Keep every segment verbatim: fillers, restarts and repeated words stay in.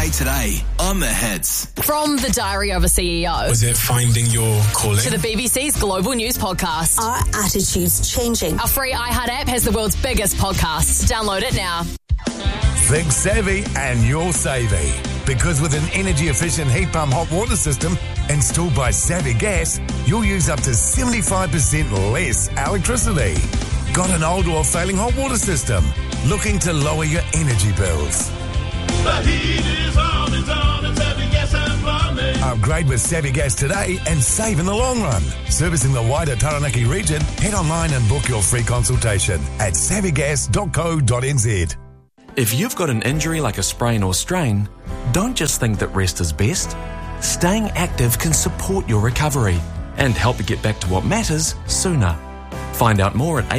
Day today on The Hits. From the Diary of a C E O. Was it finding your calling? To the B B C's Global News Podcast. Are attitudes changing? Our free iHeart app has the world's biggest podcasts. Download it now. Think savvy and you're savvy. Because with an energy-efficient heat pump hot water system installed by Savvy Gas, you'll use up to seventy-five percent less electricity. Got an old or failing hot water system? Looking to lower your energy bills? The heat is on, it's on, it's Savvy Gas and Plumbing. Upgrade with Savvy Gas today and save in the long run. Servicing the wider Taranaki region, head online and book your free consultation at savvy gas dot co dot n z. If you've got an injury like a sprain or strain, don't just think that rest is best. Staying active can support your recovery and help you get back to what matters sooner. Find out more at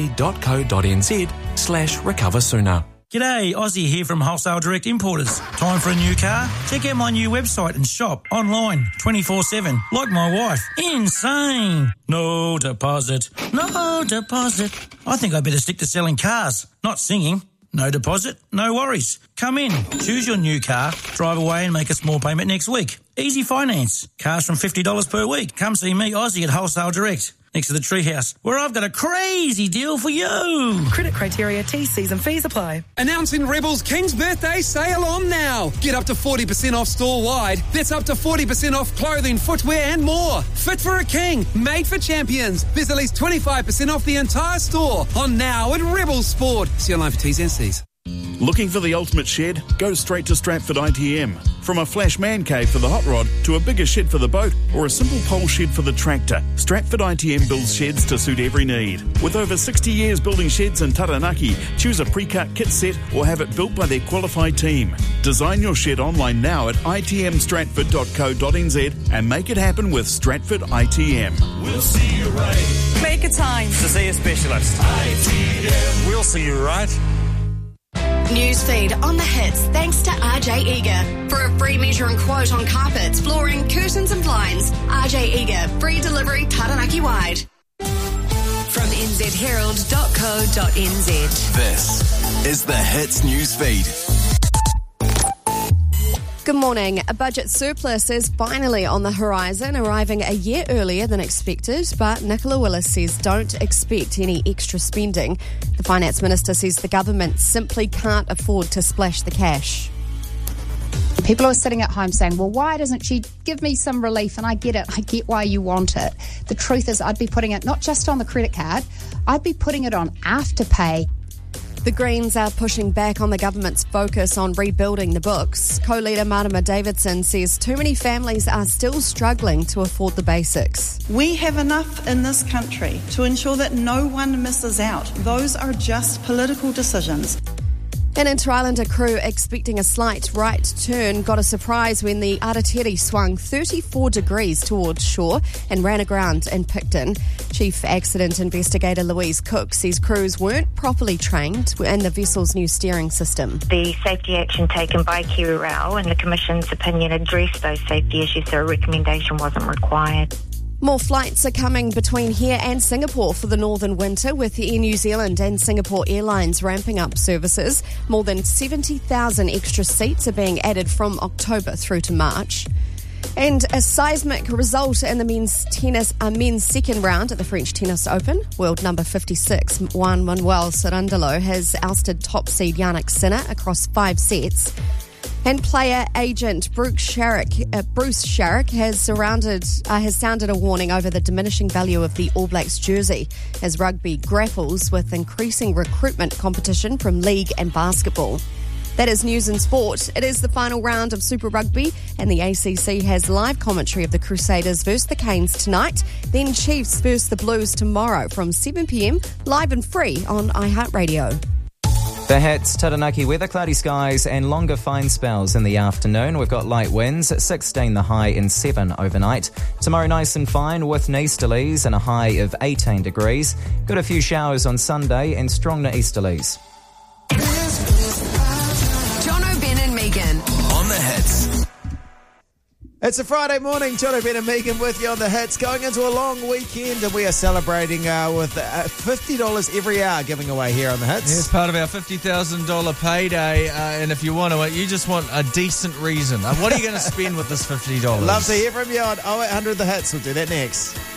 acc.co.nz slash recover sooner. G'day, Aussie here from Wholesale Direct Importers. Time for a new car? Check out my new website and shop online twenty-four seven, like my wife. Insane! No deposit, no deposit. I think I better stick to selling cars, not singing. No deposit, no worries. Come in, choose your new car, drive away and make a small payment next week. Easy finance. Cars from fifty dollars per week. Come see me, Aussie, at Wholesale Direct, next to the Treehouse, where I've got a crazy deal for you. Credit criteria, T's, C's and fees apply. Announcing Rebel's King's Birthday sale on now. Get up to forty percent off store-wide. That's up to forty percent off clothing, footwear and more. Fit for a king, made for champions. There's at least twenty-five percent off the entire store. On now at Rebel Sport. See online for T's and C's. Looking for the ultimate shed? Go straight to Stratford I T M. From a flash man cave for the hot rod to a bigger shed for the boat or a simple pole shed for the tractor, Stratford I T M builds sheds to suit every need. With over sixty years building sheds in Taranaki, choose a pre-cut kit set or have it built by their qualified team. Design your shed online now at i t m stratford dot co dot n z and make it happen with Stratford I T M. We'll see you right. Make a time to see a specialist. I T M. We'll see you right. Newsfeed on The Hits thanks to R J Eager. For a free measure and quote on carpets, flooring, curtains and blinds, R J Eager, free delivery Taranaki wide. From n z herald dot co dot n z. This is The Hits Newsfeed. Good morning. A budget surplus is finally on the horizon, arriving a year earlier than expected, but Nicola Willis says don't expect any extra spending. The Finance Minister says the government simply can't afford to splash the cash. People are sitting at home saying, well, why doesn't she give me some relief? And I get it. I get why you want it. The truth is I'd be putting it not just on the credit card, I'd be putting it on Afterpay. The Greens are pushing back on the government's focus on rebuilding the books. Co-leader Marama Davidson says too many families are still struggling to afford the basics. We have enough in this country to ensure that no one misses out. Those are just political decisions. An Inter-Islander crew expecting a slight right turn got a surprise when the Aratiri swung thirty-four degrees towards shore and ran aground in Picton. Chief Accident Investigator Louise Cook says crews weren't properly trained in the vessel's new steering system. The safety action taken by KiwiRail and the Commission's opinion addressed those safety issues, so a recommendation wasn't required. More flights are coming between here and Singapore for the northern winter, with Air New Zealand and Singapore Airlines ramping up services. More than seventy thousand extra seats are being added from October through to March. And a seismic result in the men's tennis, uh, men's second round at the French Tennis Open. World number fifty-six, Juan Manuel Cerundolo, has ousted top seed Yannick Sinner across five sets. And player agent Bruce Sharrock, uh, Bruce Sharrock has surrounded uh, has sounded a warning over the diminishing value of the All Blacks jersey as rugby grapples with increasing recruitment competition from league and basketball. That is news and sport. It is the final round of Super Rugby, and the A C C has live commentary of the Crusaders versus the Canes tonight, then Chiefs versus the Blues tomorrow from seven p.m, live and free on iHeartRadio. The Hits, Taranaki weather, cloudy skies and longer fine spells in the afternoon. We've got light winds, sixteen the high and seven overnight. Tomorrow nice and fine with easterlies and a high of eighteen degrees. Got a few showers on Sunday and strong easterlies. John O'Ben and Megan. On The Hits. It's a Friday morning, Johnny, Ben and Megan with you on the hits, going into a long weekend, and we are celebrating uh, with uh, fifty dollars every hour giving away here on the hits. Yeah, it's part of our fifty thousand dollars payday, uh, and if you want to, you just want a decent reason. Uh, what are you going to spend with this fifty dollars? Love to hear from you on oh eight hundred the hits. We'll do that next.